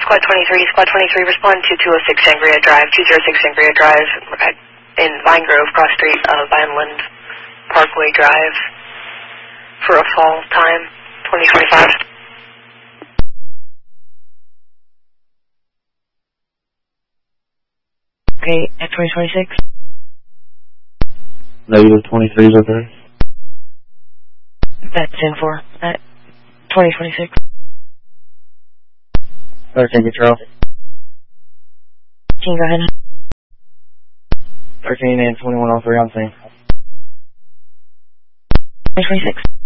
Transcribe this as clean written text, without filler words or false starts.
Squad 23. Squad 23, respond to 206 Sangria Drive, 206 Sangria Drive in Vine Grove, cross street of Vineland Parkway Drive for a fall time, 2025. Okay, at 2026? Negative 23 is okay. That's 10-4 at 2026. 13 Control. Can you go ahead? 13 and 21 on 3 on scene. 2026.